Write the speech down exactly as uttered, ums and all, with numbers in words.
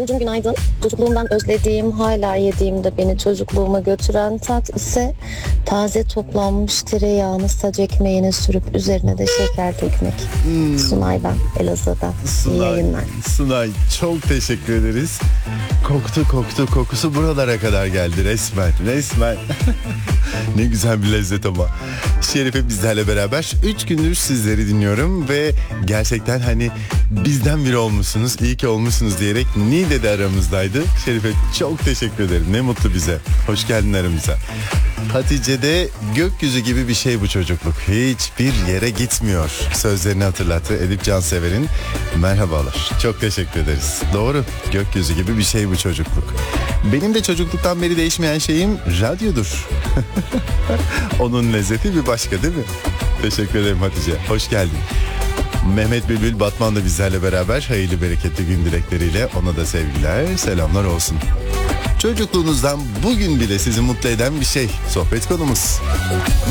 Burcu'm günaydın. Çocukluğumdan özlediğim, hala yediğimde beni çocukluğuma götüren tat ise taze toplanmış tereyağını sac ekmeğine sürüp üzerine de şeker dökmek. Hmm. Sunay ben, Elazığ'dan. İyi yayınlar. Sunay, çok teşekkür ederiz. Koktu koktu, kokusu buralara kadar geldi resmen, resmen. Ne güzel bir lezzet ama. Şerife bizlerle beraber üç gündür sizleri dinliyorum ve gerçekten hani bizden biri olmuşsunuz, iyi ki olmuşsunuz diyerek Nide de aramızdaydı. Şerife çok teşekkür ederim, ne mutlu bize. Hoş geldin aramıza. Hatice'de gökyüzü gibi bir şey bu çocukluk. Hiçbir yere gitmiyor. Sözlerini hatırlattı Edip Cansever'in. Merhabalar. Çok teşekkür ederiz. Doğru. Gökyüzü gibi bir şey bu çocukluk. Benim de çocukluktan beri değişmeyen şeyim radyodur. Onun lezzeti bir başka değil mi? Teşekkür ederim Hatice. Hoş geldin. Mehmet Bülbül Batman da bizlerle beraber hayırlı bereketli gün dilekleriyle, ona da sevgiler, selamlar olsun. Çocukluğunuzdan bugün bile sizi mutlu eden bir şey sohbet konumuz.